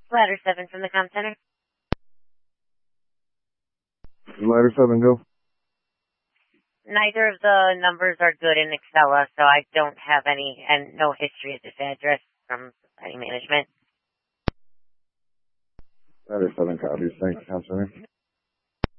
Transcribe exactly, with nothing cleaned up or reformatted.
Ladder seven from the comm center. Ladder seven, go. Neither of the numbers are good in Excella, so I don't have any, and no history at this address from society management. Ladder seven copies. Thanks, comm center.